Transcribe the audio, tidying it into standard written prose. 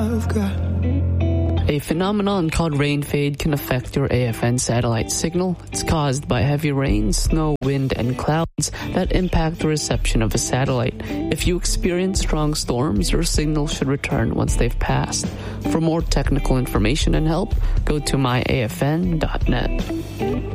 I've got. A phenomenon called rain fade can affect your AFN satellite signal. It's caused by heavy rain, snow, wind, and clouds that impact the reception of a satellite. If you experience strong storms, your signal should return once they've passed. For more technical information and help, go to myafn.net.